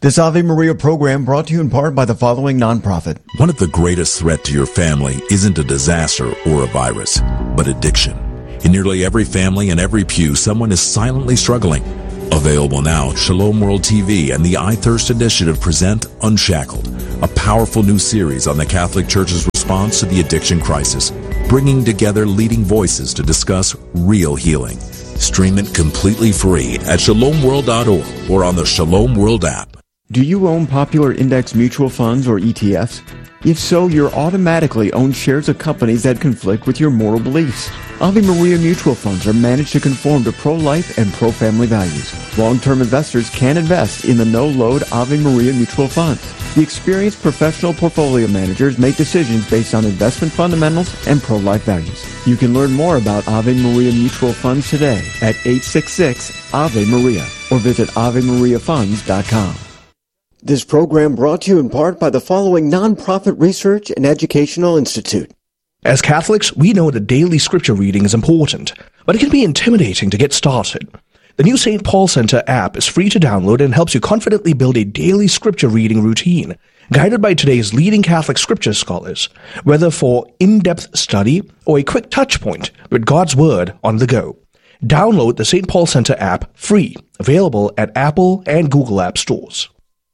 This Ave Maria program brought to you in part by the following nonprofit. One of the greatest threats to your family isn't a disaster or a virus, but addiction. In nearly every family and every pew, someone is silently struggling. Available now, Shalom World TV and the I Thirst Initiative present Unshackled, a powerful new series on the Catholic Church's response to the addiction crisis, bringing together leading voices to discuss real healing. Stream it completely free at shalomworld.org or on the Shalom World app. Do you own popular index mutual funds or ETFs? If so, you're automatically own shares of companies that conflict with your moral beliefs. Ave Maria mutual funds are managed to conform to pro-life and pro-family values. Long-term investors can invest in the no-load Ave Maria mutual funds. The experienced professional portfolio managers make decisions based on investment fundamentals and pro-life values. You can learn more about Ave Maria mutual funds today at 866-AVE-MARIA or visit AveMariaFunds.com. This program brought to you in part by the following nonprofit research and educational institute. As Catholics, we know that daily scripture reading is important, but it can be intimidating to get started. The new St. Paul Center app is free to download and helps you confidently build a daily scripture reading routine, guided by today's leading Catholic scripture scholars, whether for in-depth study or a quick touch point with God's Word on the go. Download the St. Paul Center app free, available at Apple and Google App Stores.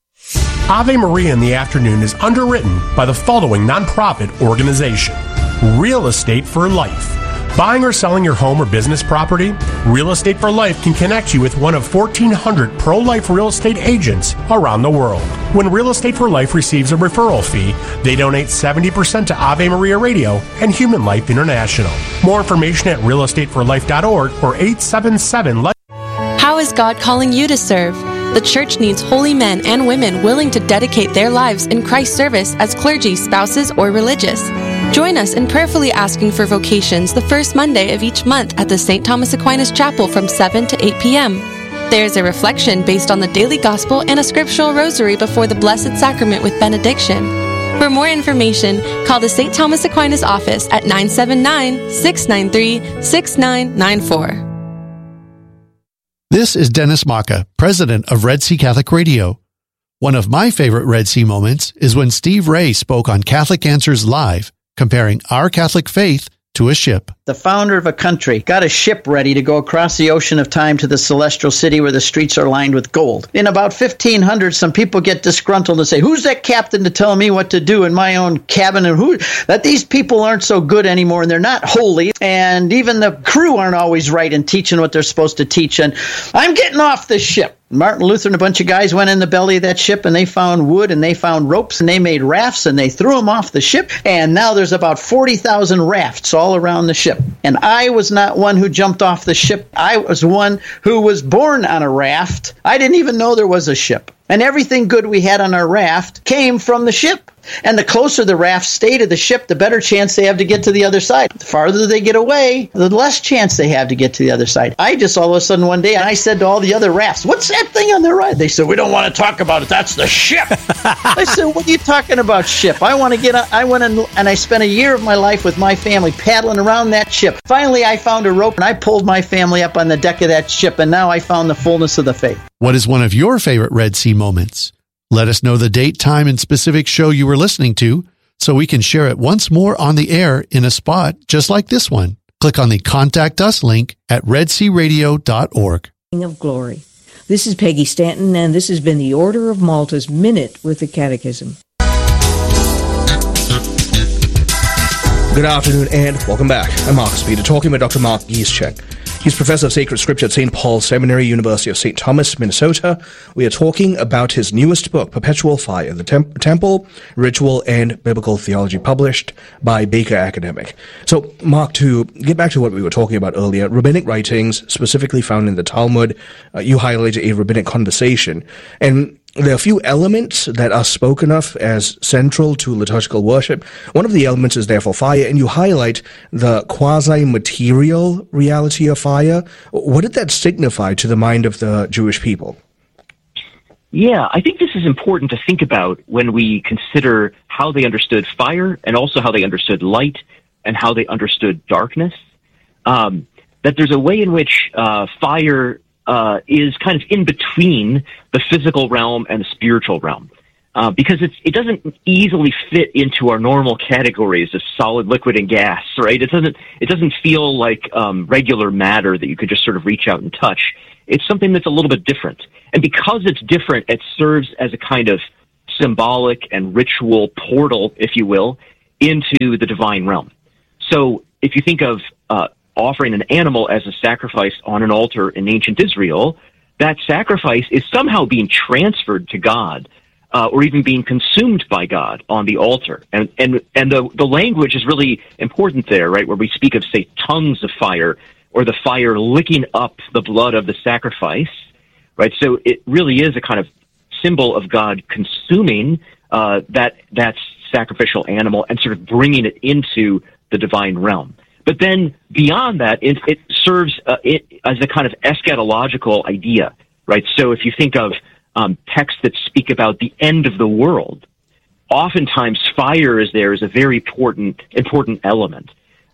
Ave Maria in the Afternoon is underwritten by the following nonprofit organization: Real Estate for Life. Buying or selling your home or business property? Real Estate for Life can connect you with one of 1,400 pro-life real estate agents around the world. When Real Estate for Life receives a referral fee, they donate 70% to Ave Maria Radio and Human Life International. More information at realestateforlife.org or 877-LIFE. How is God calling you to serve? The church needs holy men and women willing to dedicate their lives in Christ's service as clergy, spouses, or religious. Join us in prayerfully asking for vocations the first Monday of each month at the St. Thomas Aquinas Chapel from 7 to 8 p.m. There's a reflection based on the daily gospel and a scriptural rosary before the Blessed Sacrament with benediction. For more information, call the St. Thomas Aquinas office at 979-693-6994. This is Dennis Maka, president of Red Sea Catholic Radio. One of my favorite Red Sea moments is when Steve Ray spoke on Catholic Answers Live, comparing our Catholic faith to a ship. The founder of a country got a ship ready to go across the ocean of time to the celestial city where the streets are lined with gold. In about 1500, some people get disgruntled and say, who's that captain to tell me what to do in my own cabin? And that these people aren't so good anymore and they're not holy. And even the crew aren't always right in teaching what they're supposed to teach. And I'm getting off this ship. Martin Luther and a bunch of guys went in the belly of that ship and they found wood and they found ropes and they made rafts and they threw them off the ship. And now there's about 40,000 rafts all around the ship. And I was not one who jumped off the ship. I was one who was born on a raft. I didn't even know there was a ship. And everything good we had on our raft came from the ship. And the closer the raft stay to the ship, the better chance they have to get to the other side. The farther they get away, the less chance they have to get to the other side. I just all of a sudden one day, I said to all the other rafts, what's that thing on the right? They said, we don't want to talk about it. That's the ship. I said, what are you talking about, ship? I want to get on. I went and I spent a year of my life with my family paddling around that ship. Finally, I found a rope and I pulled my family up on the deck of that ship. And now I found the fullness of the faith. What is one of your favorite Red Sea moments? Let us know the date, time, and specific show you were listening to so we can share it once more on the air in a spot just like this one. Click on the Contact Us link at redsearadio.org. Of Glory. This is Peggy Stanton, and this has been the Order of Malta's Minute with the Catechism. Good afternoon and welcome back. I'm Marcus Peter, talking with Dr. Mark Gieschek. He's professor of sacred scripture at St. Paul Seminary, University of St. Thomas, Minnesota. We are talking about his newest book, Perpetual Fire, The Temple, Ritual, and Biblical Theology, published by Baker Academic. So, Mark, to get back to what we were talking about earlier, rabbinic writings, specifically found in the Talmud, you highlighted a rabbinic conversation. And there are a few elements that are spoken of as central to liturgical worship. One of the elements is therefore fire, and you highlight the quasi-material reality of fire. What did that signify to the mind of the Jewish people? Yeah, I think this is important to think about when we consider how they understood fire and also how they understood light and how they understood darkness. That there's a way in which fire is kind of in between the physical realm and the spiritual realm. Because it doesn't easily fit into our normal categories of solid, liquid, and gas, right? It doesn't feel like regular matter that you could just sort of reach out and touch. It's something that's a little bit different. And because it's different, it serves as a kind of symbolic and ritual portal, if you will, into the divine realm. So if you think of offering an animal as a sacrifice on an altar in ancient Israel, that sacrifice is somehow being transferred to God, or even being consumed by God on the altar. And the language is really important there, right, where we speak of, say, tongues of fire, or the fire licking up the blood of the sacrifice, right? So it really is a kind of symbol of God consuming that sacrificial animal and sort of bringing it into the divine realm. But then beyond that, it serves as a kind of eschatological idea, right? So if you think of texts that speak about the end of the world, oftentimes fire is there as a very important element.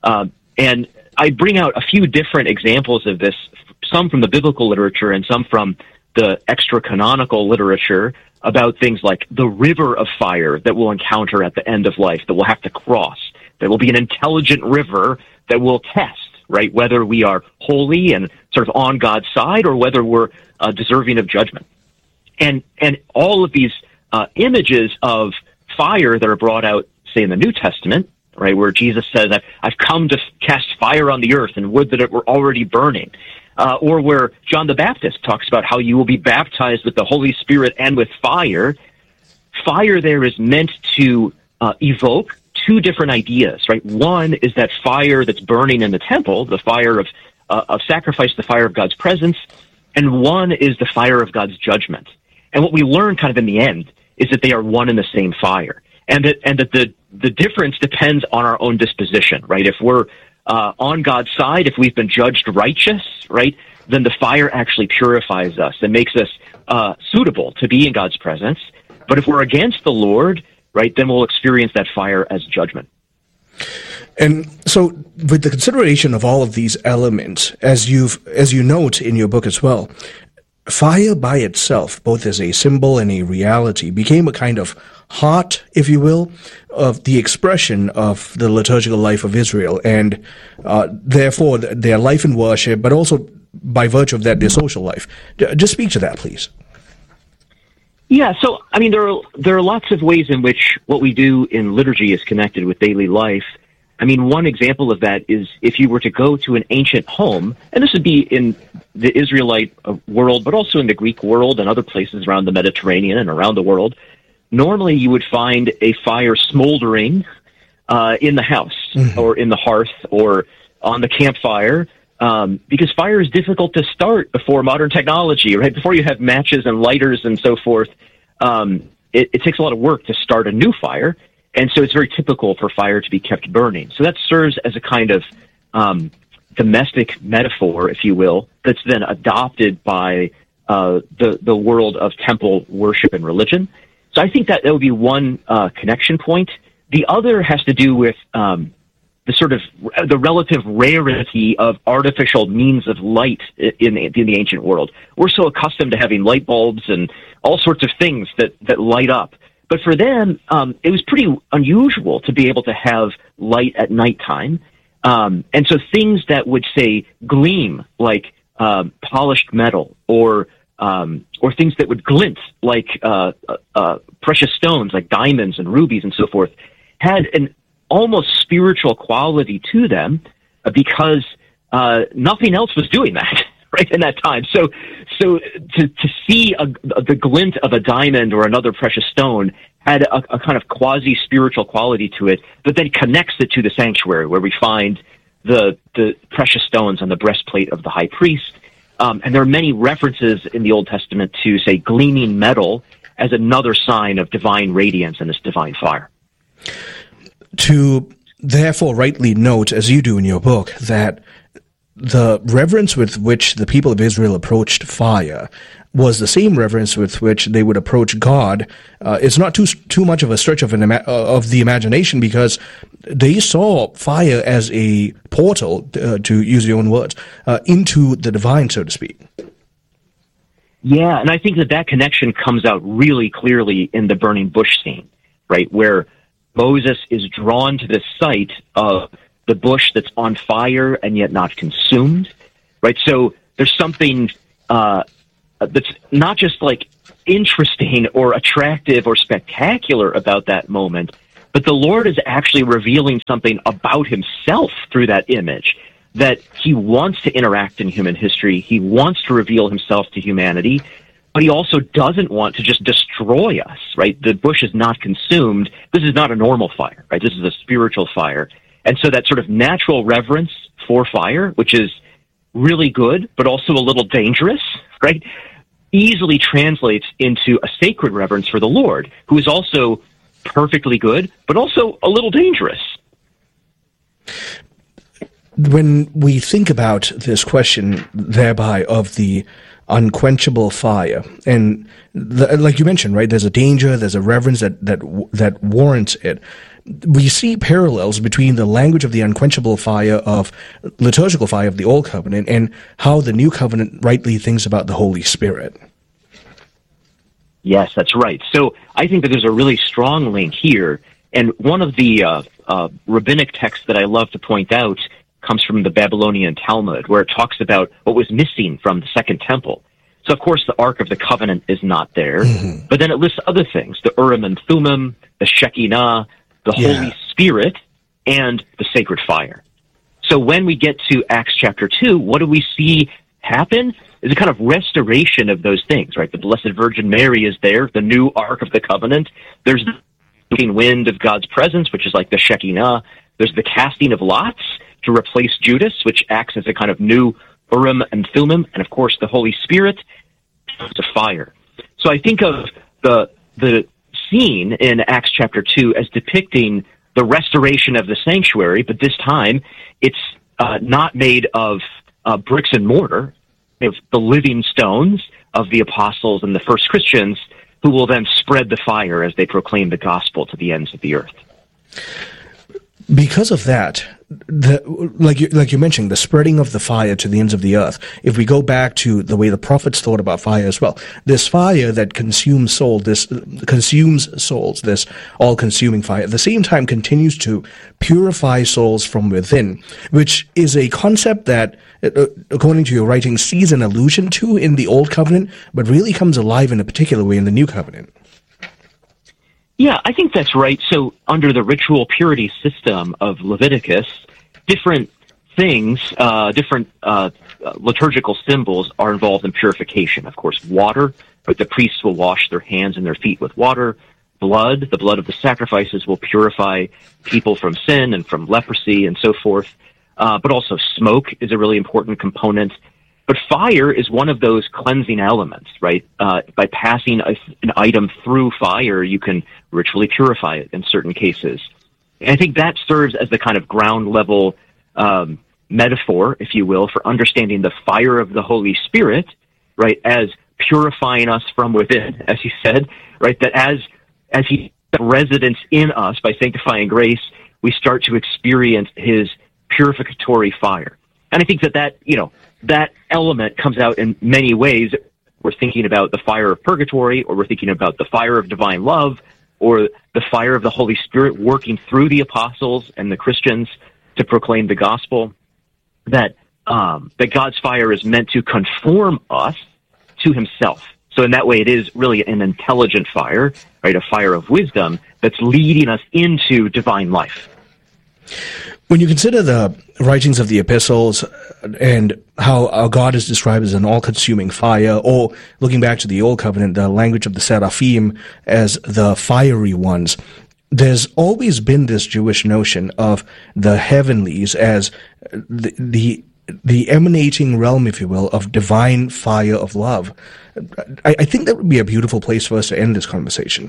And I bring out a few different examples of this, some from the biblical literature and some from the extra-canonical literature, about things like the river of fire that we'll encounter at the end of life, that we'll have to cross. There will be an intelligent river that will test, right, whether we are holy and sort of on God's side or whether we're deserving of judgment. And all of these images of fire that are brought out, say, in the New Testament, right, where Jesus says, I've come to cast fire on the earth and would that it were already burning. Or where John the Baptist talks about how you will be baptized with the Holy Spirit and with fire. Fire there is meant to evoke two different ideas, right? One is that fire that's burning in the temple, the fire of sacrifice, the fire of God's presence, and one is the fire of God's judgment. And what we learn kind of in the end is that they are one and the same fire, and that the difference depends on our own disposition, right? If we're on God's side, if we've been judged righteous, right, then the fire actually purifies us and makes us suitable to be in God's presence. But if we're against the Lord, right, then we'll experience that fire as judgment. And so, with the consideration of all of these elements, as you note in your book as well, fire by itself, both as a symbol and a reality, became a kind of heart, if you will, of the expression of the liturgical life of Israel, and therefore their life in worship, but also by virtue of that, their social life. Just speak to that, please. Yeah, so, I mean, there are lots of ways in which what we do in liturgy is connected with daily life. I mean, one example of that is if you were to go to an ancient home, and this would be in the Israelite world, but also in the Greek world and other places around the Mediterranean and around the world, normally you would find a fire smoldering in the house, mm-hmm. or in the hearth or on the campfire, because fire is difficult to start before modern technology, right? Before you have matches and lighters and so forth, it takes a lot of work to start a new fire. And so it's very typical for fire to be kept burning. So that serves as a kind of domestic metaphor, if you will, that's then adopted by the world of temple worship and religion. So I think that would be one connection point. The other has to do with the sort of the relative rarity of artificial means of light in the ancient world. We're so accustomed to having light bulbs and all sorts of things that light up. But for them, it was pretty unusual to be able to have light at nighttime. And so things that would, say, gleam, like polished metal, or things that would glint, like precious stones, like diamonds and rubies and so forth, had an almost spiritual quality to them because nothing else was doing that. Right in that time, so to see the glint of a diamond or another precious stone had a kind of quasi-spiritual quality to it, but then connects it to the sanctuary where we find the precious stones on the breastplate of the high priest. And there are many references in the Old Testament to, say, gleaming metal as another sign of divine radiance and this divine fire. To therefore rightly note, as you do in your book, that the reverence with which the people of Israel approached fire was the same reverence with which they would approach God. It's not too much of a stretch of the imagination, because they saw fire as a portal, to use your own words, into the divine, so to speak. Yeah, and I think that connection comes out really clearly in the burning bush scene, right, where Moses is drawn to the sight of the bush that's on fire and yet not consumed, right? So there's something that's not just like interesting or attractive or spectacular about that moment, but the Lord is actually revealing something about himself through that image, that he wants to interact in human history. He wants to reveal himself to humanity, but he also doesn't want to just destroy us, right? The bush is not consumed. This is not a normal fire, right? This is a spiritual fire. And so that sort of natural reverence for fire, which is really good, but also a little dangerous, right, easily translates into a sacred reverence for the Lord, who is also perfectly good, but also a little dangerous. When we think about this question, thereby, of the unquenchable fire, and like you mentioned, right, there's a danger, there's a reverence that warrants it. We see parallels between the language of the unquenchable fire of liturgical fire of the Old Covenant and how the New Covenant rightly thinks about the Holy Spirit. Yes, that's right. So I think that there's a really strong link here, and one of the rabbinic texts that I love to point out comes from the Babylonian Talmud, where it talks about what was missing from the Second Temple. So, of course, the Ark of the Covenant is not there, but then it lists other things, the Urim and Thummim, the Shekinah, the Holy Spirit, and the sacred fire. So when we get to Acts chapter 2, what do we see happen? Is a kind of restoration of those things, right? The Blessed Virgin Mary is there, the new Ark of the Covenant. There's the wind of God's presence, which is like the Shekinah. There's the casting of lots to replace Judas, which acts as a kind of new Urim and Thummim, and of course the Holy Spirit to fire. So I think of the scene in Acts chapter 2 as depicting the restoration of the sanctuary, but this time it's not made of bricks and mortar, of the living stones of the apostles and the first Christians, who will then spread the fire as they proclaim the gospel to the ends of the earth. Because of that, like you mentioned, the spreading of the fire to the ends of the earth, if we go back to the way the prophets thought about fire as well, this fire that consumes souls, this all-consuming fire, at the same time continues to purify souls from within, which is a concept that, according to your writing, sees an allusion to in the Old Covenant, but really comes alive in a particular way in the New Covenant. Yeah, I think that's right. So under the ritual purity system of Leviticus, different things, different liturgical symbols are involved in purification. Of course, water, but the priests will wash their hands and their feet with water. Blood, the blood of the sacrifices will purify people from sin and from leprosy and so forth. But also smoke is a really important component. But fire is one of those cleansing elements, right? By passing an item through fire, you can ritually purify it in certain cases. And I think that serves as the kind of ground level metaphor, if you will, for understanding the fire of the Holy Spirit, right, as purifying us from within, as you said, right, that as he residence in us by sanctifying grace, we start to experience his purificatory fire. And I think that element comes out in many ways. We're thinking about the fire of purgatory, or we're thinking about the fire of divine love, or the fire of the Holy Spirit working through the apostles and the Christians to proclaim the gospel. That God's fire is meant to conform us to himself. So in that way, it is really an intelligent fire, right? A fire of wisdom that's leading us into divine life. When you consider the writings of the epistles and how God is described as an all-consuming fire, or looking back to the Old Covenant, the language of the Seraphim as the fiery ones, there's always been this Jewish notion of the heavenlies as the emanating realm, if you will, of divine fire of love. I think that would be a beautiful place for us to end this conversation.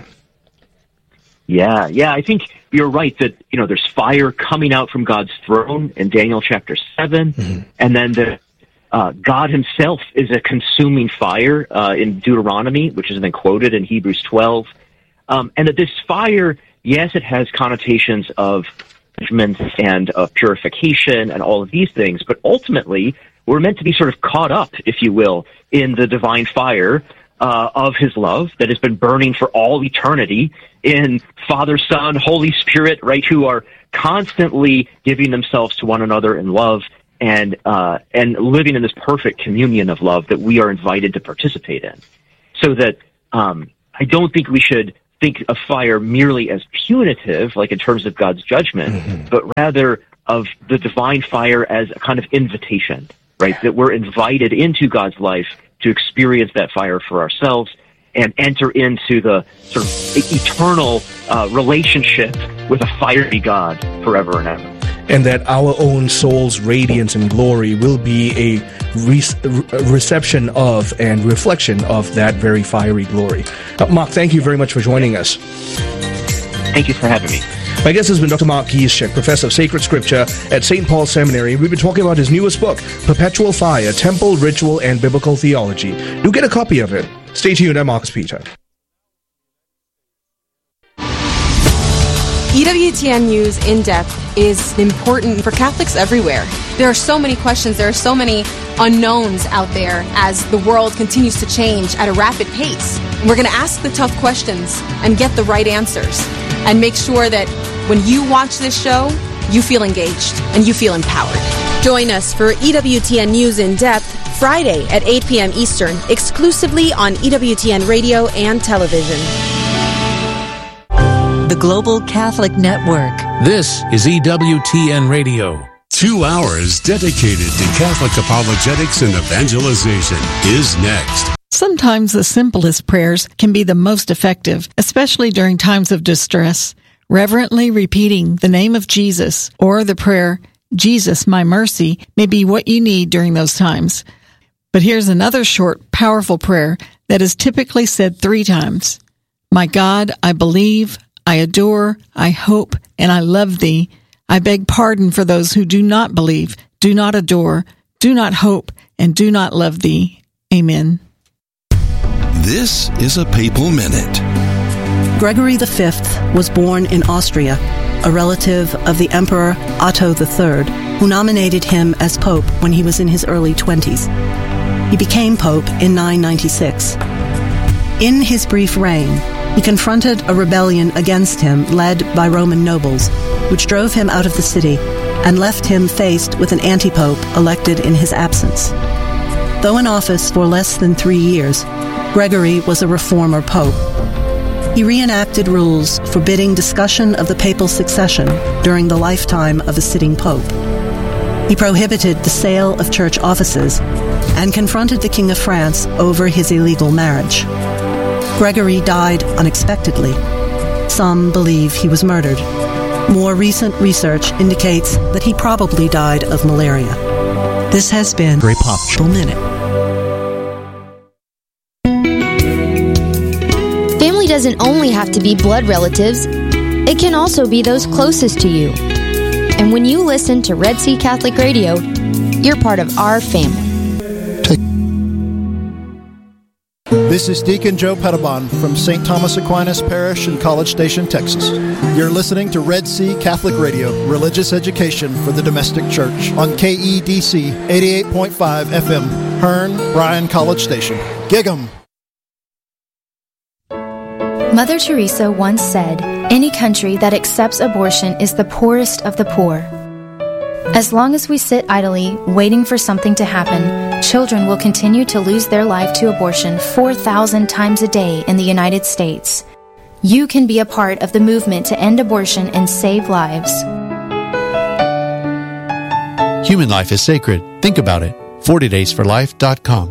Yeah, I think you're right that, there's fire coming out from God's throne in Daniel chapter 7, and then God himself is a consuming fire in Deuteronomy, which has been quoted in Hebrews 12, and that this fire, yes, it has connotations of judgment and of purification and all of these things, but ultimately we're meant to be sort of caught up, if you will, in the divine fire of his love that has been burning for all eternity in Father, Son, Holy Spirit, right, who are constantly giving themselves to one another in love and living in this perfect communion of love that we are invited to participate in. So that I don't think we should think of fire merely as punitive, like in terms of God's judgment, but rather of the divine fire as a kind of invitation, right? That we're invited into God's life to experience that fire for ourselves and enter into the sort of eternal relationship with a fiery God forever and ever. And that our own soul's radiance and glory will be a reception of and reflection of that very fiery glory. Mark, thank you very much for joining us. Thank you for having me. My guest has been Dr. Mark Gieszczak, Professor of Sacred Scripture at St. Paul Seminary. We've been talking about his newest book, Perpetual Fire, Temple, Ritual, and Biblical Theology. Do get a copy of it. Stay tuned. I'm Marcus Peter. EWTN News In Depth is important for Catholics everywhere. There are so many questions, there are so many unknowns out there as the world continues to change at a rapid pace. And we're going to ask the tough questions and get the right answers and make sure that when you watch this show, you feel engaged and you feel empowered. Join us for EWTN News In Depth Friday at 8 p.m. Eastern, exclusively on EWTN Radio and Television. The Global Catholic Network. This is EWTN Radio. 2 hours dedicated to Catholic apologetics and evangelization is next. Sometimes the simplest prayers can be the most effective, especially during times of distress. Reverently repeating the name of Jesus or the prayer, Jesus, my mercy, may be what you need during those times. But here's another short, powerful prayer that is typically said 3 times. My God, I believe, I adore, I hope, and I love thee. I beg pardon for those who do not believe, do not adore, do not hope, and do not love thee. Amen. This is a Papal Minute. Gregory V was born in Austria, a relative of the Emperor Otto III, who nominated him as Pope when he was in his early 20s. He became Pope in 996. In his brief reign, he confronted a rebellion against him led by Roman nobles, which drove him out of the city and left him faced with an anti-pope elected in his absence. Though in office for less than 3 years, Gregory was a reformer pope. He reenacted rules forbidding discussion of the papal succession during the lifetime of a sitting pope. He prohibited the sale of church offices and confronted the King of France over his illegal marriage. Gregory died unexpectedly. Some believe he was murdered. More recent research indicates that he probably died of malaria. This has been Very Popular Minute. Family doesn't only have to be blood relatives. It can also be those closest to you. And when you listen to Red Sea Catholic Radio, you're part of our family. This is Deacon Joe Pettibon from St. Thomas Aquinas Parish in College Station, Texas. You're listening to Red Sea Catholic Radio, religious education for the domestic church on KEDC 88.5 FM, Hearn, Bryan College Station. Gig 'em! Mother Teresa once said, "Any country that accepts abortion is the poorest of the poor." As long as we sit idly, waiting for something to happen, children will continue to lose their life to abortion 4,000 times a day in the United States. You can be a part of the movement to end abortion and save lives. Human life is sacred. Think about it. 40daysforlife.com.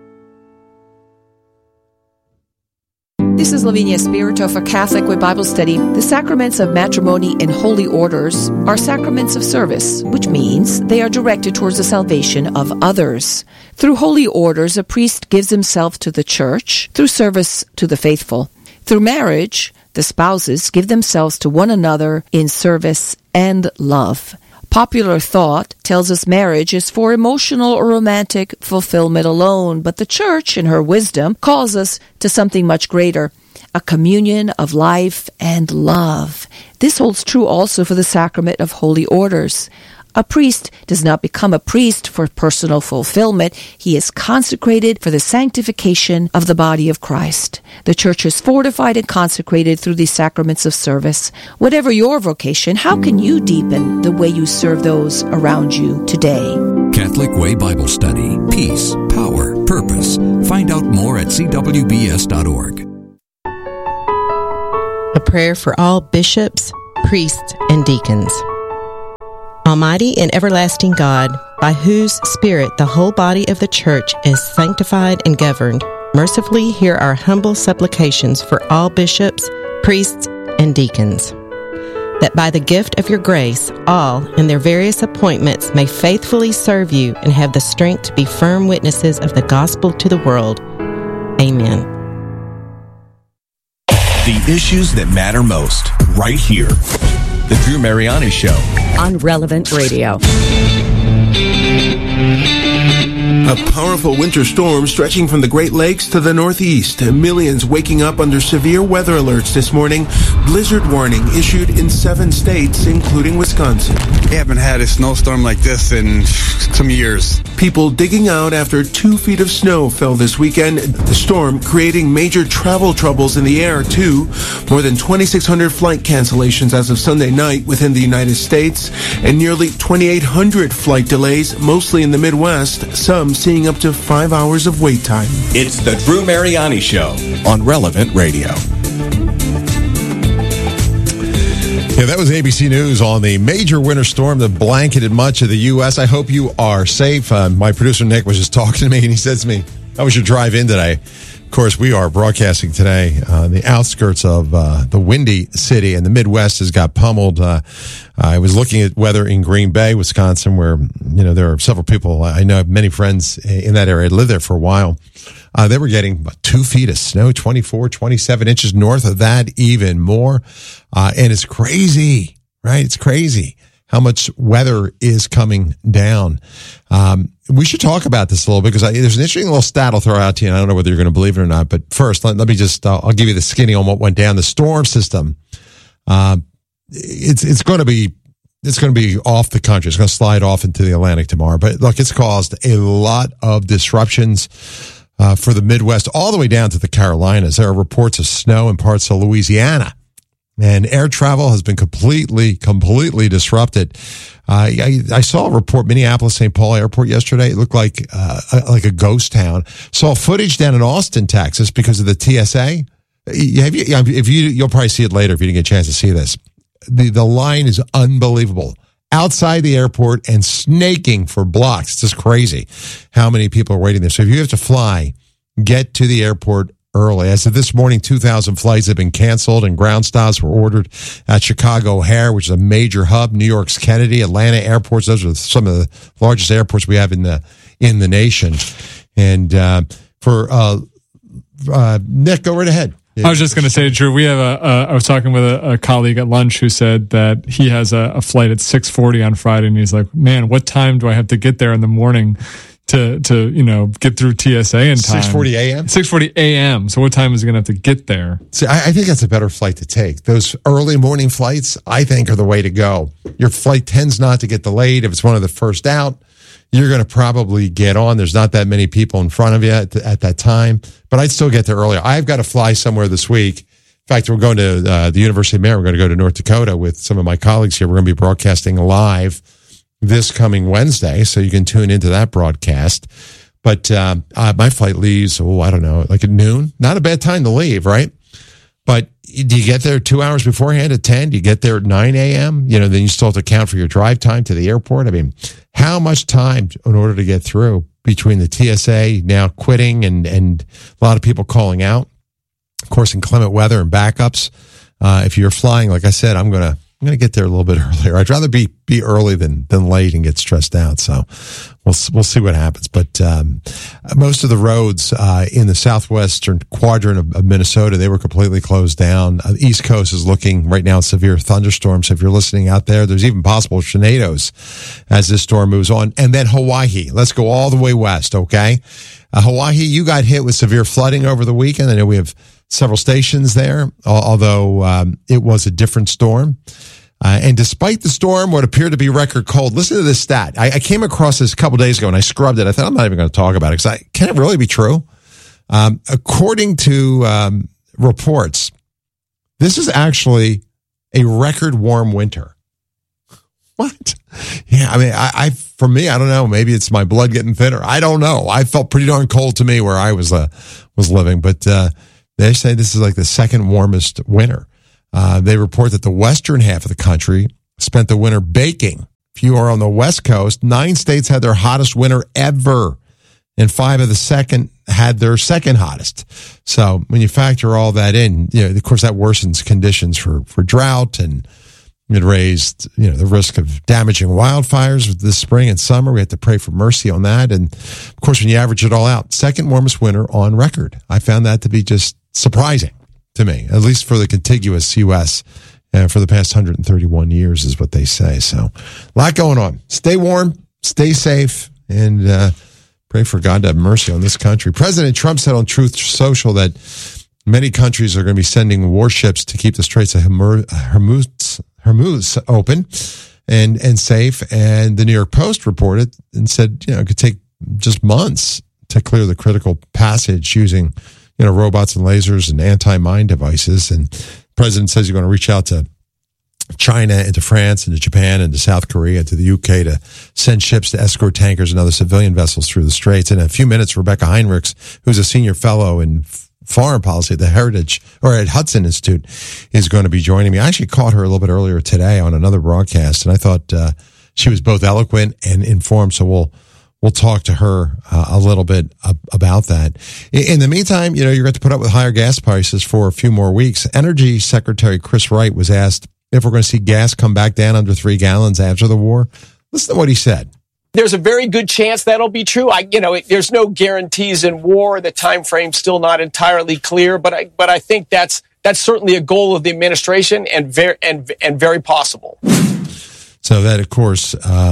This is Lavinia Spirito for Catholic with Bible Study. The sacraments of matrimony and holy orders are sacraments of service, which means they are directed towards the salvation of others. Through holy orders, a priest gives himself to the church through service to the faithful. Through marriage, the spouses give themselves to one another in service and love. Popular thought tells us marriage is for emotional or romantic fulfillment alone, but the Church, in her wisdom, calls us to something much greater, a communion of life and love. This holds true also for the sacrament of holy orders. A priest does not become a priest for personal fulfillment. He is consecrated for the sanctification of the body of Christ. The church is fortified and consecrated through these sacraments of service. Whatever your vocation, how can you deepen the way you serve those around you today? Catholic Way Bible Study. Peace, power, purpose. Find out more at cwbs.org. A prayer for all bishops, priests, and deacons. Almighty and everlasting God, by whose Spirit the whole body of the Church is sanctified and governed, mercifully hear our humble supplications for all bishops, priests, and deacons, that by the gift of your grace, all in their various appointments may faithfully serve you and have the strength to be firm witnesses of the gospel to the world. Amen. The issues that matter most, right here. The Drew Mariani Show. On Relevant Radio. A powerful winter storm stretching from the Great Lakes to the Northeast. Millions waking up under severe weather alerts this morning. Blizzard warning issued in 7 states, including Wisconsin. We haven't had a snowstorm like this in some years. People digging out after 2 feet of snow fell this weekend. The storm creating major travel troubles in the air, too. More than 2,600 flight cancellations as of Sunday night within the United States, and nearly 2,800 flight delays, mostly in the Midwest, some seeing up to 5 hours of wait time. It's the Drew Mariani Show on Relevant Radio. Yeah, that was ABC News on the major winter storm that blanketed much of the U.S. I hope you are safe. My producer, Nick, was just talking to me, and he says to me, how was your drive in today? Of course, we are broadcasting today on the outskirts of the Windy City, and the Midwest has got pummeled. I was looking at weather in Green Bay, Wisconsin, where, you know, there are several people. I know many friends in that area. I lived there for a while. They were getting about 2 feet of snow, 24, 27 inches north of that, even more. And it's crazy, right? It's crazy how much weather is coming down. We should talk about this a little bit because there's an interesting little stat I'll throw out to you, and I don't know whether you're going to believe it or not. But first, let me just, I'll give you the skinny on what went down. The storm system, it's going to be off the country. It's going to slide off into the Atlantic tomorrow. But look, it's caused a lot of disruptions for the Midwest all the way down to the Carolinas. There are reports of snow in parts of Louisiana. And air travel has been completely disrupted. I saw a report, Minneapolis-St. Paul Airport yesterday. It looked like a ghost town. Saw footage down in Austin, Texas, because of the TSA. You'll probably see it later if you didn't get a chance to see this. The line is unbelievable. Outside the airport and snaking for blocks. It's just crazy how many people are waiting there. So if you have to fly, get to the airport early. As of this morning, 2,000 flights have been canceled and ground stops were ordered at Chicago O'Hare, which is a major hub, New York's Kennedy, Atlanta airports. Those are some of the largest airports we have in the nation. And for Nick, go right ahead. I was just going to say, Drew, we have I was talking with a colleague at lunch who said that he has a flight at 6:40 on Friday, and he's like, man, what time do I have to get there in the morning to get through TSA in time? 6:40 a.m.? 6:40 a.m. So what time is he going to have to get there? See, I think that's a better flight to take. Those early morning flights, I think, are the way to go. Your flight tends not to get delayed. If it's one of the first out, you're going to probably get on. There's not that many people in front of you at that time, but I'd still get there earlier. I've got to fly somewhere this week. In fact, we're going to the University of Maryland. We're going to go to North Dakota with some of my colleagues here. We're going to be broadcasting live this coming Wednesday, so you can tune into that broadcast. But my flight leaves, I don't know, like at noon. Not a bad time to leave, right? But do you get there 2 hours beforehand at 10? Do you get there at 9 a.m.? Then you still have to account for your drive time to the airport. I mean, how much time in order to get through between the TSA now quitting and a lot of people calling out? Of course, inclement weather and backups. If you're flying, like I said, I'm going to get there a little bit earlier. I'd rather be early than late and get stressed out. So we'll see what happens. But most of the roads in the southwestern quadrant of Minnesota, they were completely closed down. The East Coast is looking right now at severe thunderstorms. So if you're listening out there, there's even possible tornadoes as this storm moves on. And then Hawaii. Let's go all the way west, okay? Hawaii, you got hit with severe flooding over the weekend. I know we have several stations there, although it was a different storm. And despite the storm, what appeared to be record cold, listen to this stat. I came across this a couple days ago and I scrubbed it. I thought I'm not even going to talk about it because can it really be true? According to reports, this is actually a record warm winter. What? Yeah, I mean, for me, I don't know. Maybe it's my blood getting thinner. I don't know. I felt pretty darn cold to me where I was living, but they say this is like the second warmest winter. They report that the western half of the country spent the winter baking. If you are on the West Coast, 9 states had their hottest winter ever, and 5 of the second had their second hottest. So when you factor all that in, of course, that worsens conditions for drought, and it raised, the risk of damaging wildfires this spring and summer. We had to pray for mercy on that. And of course, when you average it all out, second warmest winter on record. I found that to be just surprising to me, at least for the contiguous U.S. For the past 131 years is what they say. So a lot going on. Stay warm, stay safe, and pray for God to have mercy on this country. President Trump said on Truth Social that many countries are going to be sending warships to keep the Straits of Hormuz open and safe. And the New York Post reported and said, it could take just months to clear the critical passage using, robots and lasers and anti-mine devices. And the president says he's going to reach out to China and to France and to Japan and to South Korea and to the UK to send ships to escort tankers and other civilian vessels through the Straits. In a few minutes, Rebecca Heinrichs, who's a senior fellow in foreign policy at at Hudson Institute, is going to be joining me. I actually caught her a little bit earlier today on another broadcast, and I thought she was both eloquent and informed. So we'll talk to her a little bit about that. In the meantime, you're going to put up with higher gas prices for a few more weeks. Energy Secretary Chris Wright was asked if we're going to see gas come back down under 3 gallons after the war. Listen to what he said. There's a very good chance that'll be true. There's no guarantees in war. The time frame's still not entirely clear, but I think that's certainly a goal of the administration and very possible. So that, of course,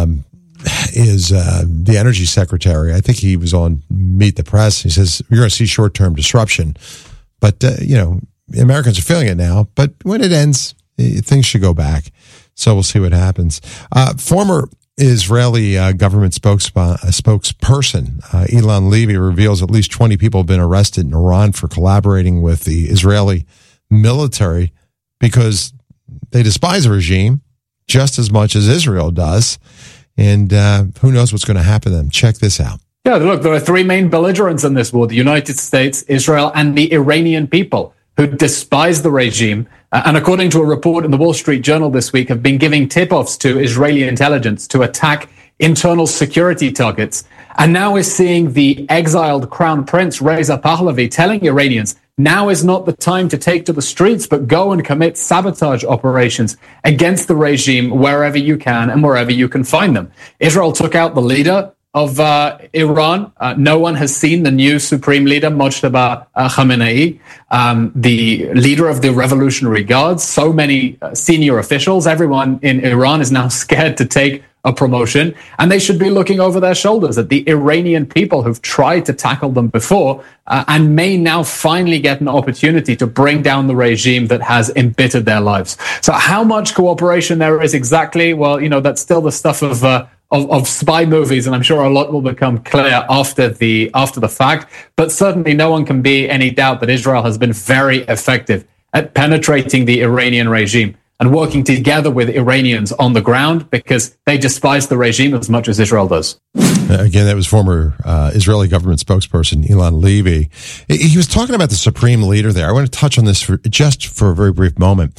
is the Energy Secretary. I think he was on Meet the Press. He says you're going to see short-term disruption, but Americans are feeling it now. But when it ends, things should go back. So we'll see what happens. Former Israeli government spokesperson Ilan Levy reveals at least 20 people have been arrested in Iran for collaborating with the Israeli military because they despise the regime just as much as Israel does. And who knows what's going to happen to them. Check this out. Yeah, look, there are 3 main belligerents in this war: the United States, Israel, and the Iranian people, who despise the regime, and according to a report in the Wall Street Journal this week, have been giving tip-offs to Israeli intelligence to attack internal security targets. And now we're seeing the exiled Crown Prince Reza Pahlavi telling Iranians, now is not the time to take to the streets, but go and commit sabotage operations against the regime wherever you can and wherever you can find them. Israel took out the leader of Iran. No one has seen the new supreme leader, Mojtaba Khamenei, the leader of the Revolutionary Guards. So many senior officials. Everyone in Iran is now scared to take a promotion, and they should be looking over their shoulders at the Iranian people who've tried to tackle them before and may now finally get an opportunity to bring down the regime that has embittered their lives. So how much cooperation there is exactly, well, that's still the stuff of spy movies, and I'm sure a lot will become clear after the fact. But certainly no one can be any doubt that Israel has been very effective at penetrating the Iranian regime and working together with Iranians on the ground because they despise the regime as much as Israel does. Again, that was former Israeli government spokesperson Ilan Levy. He was talking about the supreme leader there. I want to touch on this for a very brief moment.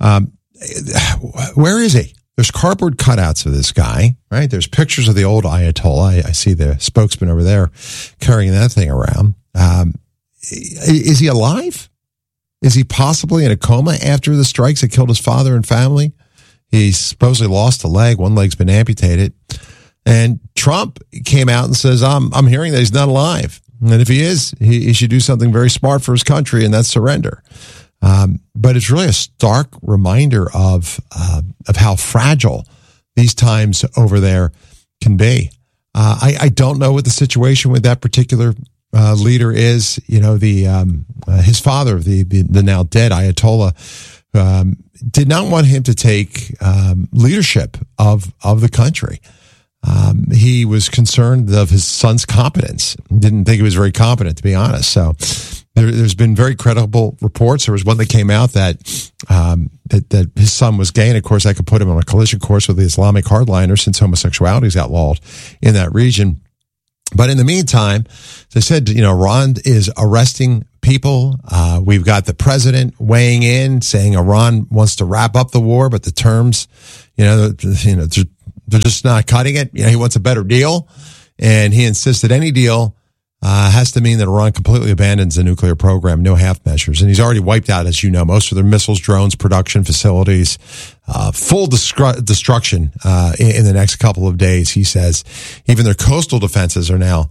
Where is he? There's cardboard cutouts of this guy, right? There's pictures of the old Ayatollah. I see the spokesman over there carrying that thing around. Is he alive? Is he possibly in a coma after the strikes that killed his father and family? He supposedly lost a leg. One leg's been amputated. And Trump came out and says, I'm hearing that he's not alive. And if he is, he should do something very smart for his country, and that's surrender. But it's really a stark reminder of how fragile these times over there can be. I don't know what the situation with that particular leader is. His father, the now dead Ayatollah, did not want him to take leadership of the country. He was concerned of his son's competence. Didn't think he was very competent, to be honest. So there's been very credible reports. There was one that came out that that his son was gay, and of course that could put him on a collision course with the Islamic hardliners since homosexuality is outlawed in that region. But in the meantime, as I said, Iran is arresting people. We've got the president weighing in, saying Iran wants to wrap up the war, but the terms, they're just not cutting it. He wants a better deal, and he insists that any deal has to mean that Iran completely abandons the nuclear program, no half measures. And he's already wiped out, as you know, most of their missiles, drones, production facilities, full destruction in the next couple of days. He says even their coastal defenses are now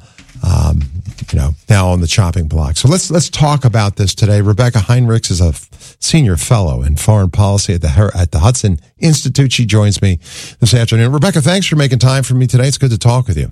on the chopping block. So let's talk about this today. Rebecca Heinrichs is a senior fellow in foreign policy at the Hudson Institute. She joins me this afternoon. Rebecca, thanks for making time for me today. It's good to talk with you.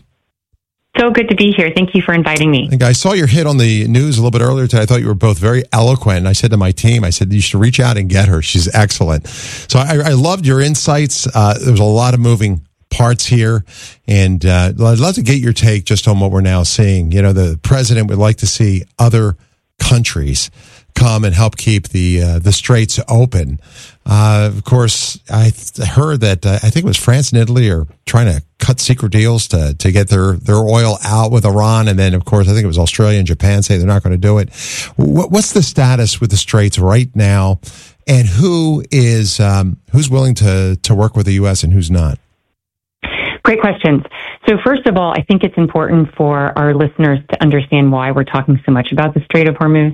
So good to be here. Thank you for inviting me. I saw your hit on the news a little bit earlier today. I thought you were both very eloquent. And I said to my team, I said, you should reach out and get her. She's excellent. So I loved your insights. There was a lot of moving parts here. And I'd love to get your take just on what we're now seeing. The president would like to see other countries come and help keep the straits open. Of course, I heard that I think it was France and Italy are trying to cut secret deals to get their oil out with Iran. And then, of course, I think it was Australia and Japan say they're not going to do it. What's the status with the straits right now? And who's willing to work with the U.S. and who's not? Great questions. So first of all, I think it's important for our listeners to understand why we're talking so much about the Strait of Hormuz.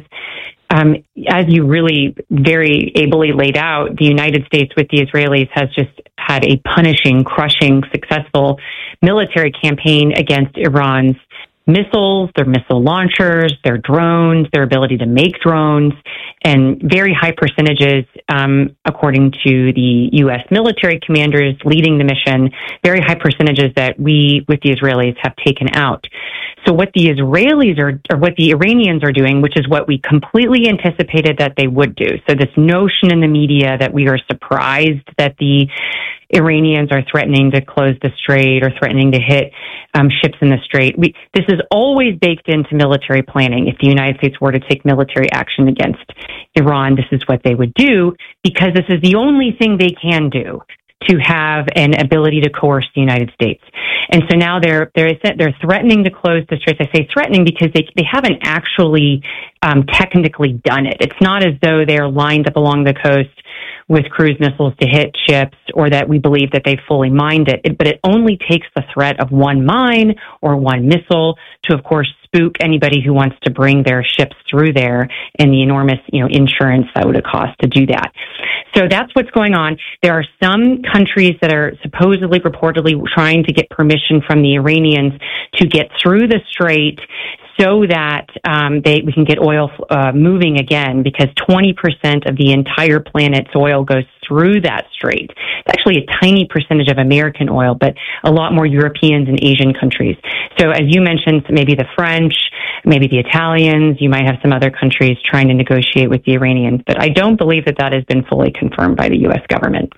As you really very ably laid out, the United States with the Israelis has just had a punishing, crushing, successful military campaign against Iran's missiles, their missile launchers, their drones, their ability to make drones, and very high percentages, according to the U.S. military commanders leading the mission, very high percentages that we, with the Israelis, have taken out. So what the Israelis or what the Iranians are doing, which is what we completely anticipated that they would do. So this notion in the media that we are surprised that the Iranians are threatening to close the strait or threatening to hit ships in the strait. This is always baked into military planning. If the United States were to take military action against Iran, this is what they would do, because this is the only thing they can do to have an ability to coerce the United States. And so now they're threatening to close the straits. I say threatening because they haven't actually technically done it. It's not as though they're lined up along the coast with cruise missiles to hit ships, or that we believe that they fully mined it. But it only takes the threat of one mine or one missile to, of course, spook anybody who wants to bring their ships through there, and the enormous, insurance that would cost to do that. So that's what's going on. There are some countries that are supposedly, reportedly trying to get permission from the Iranians to get through the strait so that we can get oil moving again, because 20% of the entire planet's oil goes through that strait. It's actually a tiny percentage of American oil, but a lot more Europeans and Asian countries. So as you mentioned, maybe the French, maybe the Italians, you might have some other countries trying to negotiate with the Iranians, but I don't believe that has been fully confirmed by the U.S. government.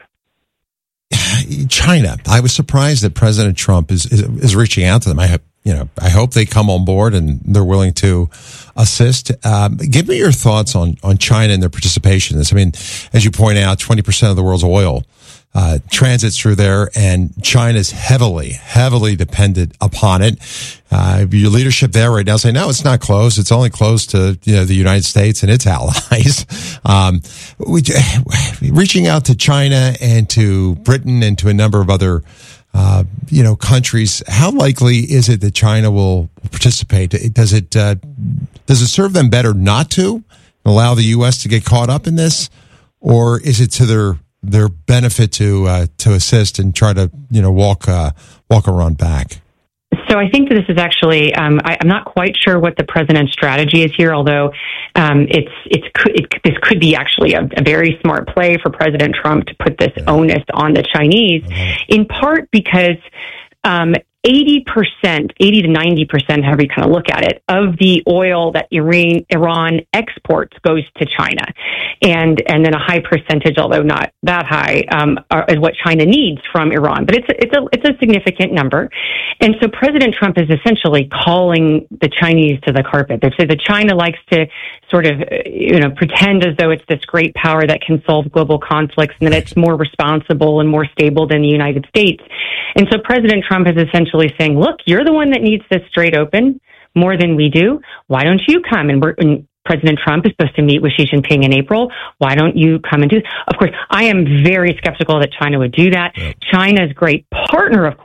China. I was surprised that President Trump is reaching out to them. I hope they come on board and they're willing to assist. Give me your thoughts on China and their participation in this. I mean, as you point out, 20% of the world's oil transits through there, and China's heavily dependent upon it. Your leadership there right now say, no, it's not closed. It's only closed to the United States and its allies. Reaching out to China and to Britain and to a number of other countries, how likely is it that China will participate? Does it serve them better not to allow the U.S. to get caught up in this, or is it to their benefit to assist and try to walk Iran back? So I think that this is actually, I'm not quite sure what the president's strategy is here, although this could be actually a very smart play for President Trump to put this onus on the Chinese, in part because 80%, 80 to 90%, however you kind of look at it, of the oil that Iran exports goes to China. And then a high percentage, although not that high, is what China needs from Iran. But it's a significant number. And so President Trump is essentially calling the Chinese to the carpet. They say that China likes to sort of, pretend as though it's this great power that can solve global conflicts and that it's more responsible and more stable than the United States. And so President Trump is essentially saying, look, you're the one that needs this Strait open more than we do. Why don't you come? And President Trump is supposed to meet with Xi Jinping in April. Why don't you come and do this? Of course, I am very skeptical that China would do that. China's great partner, of course,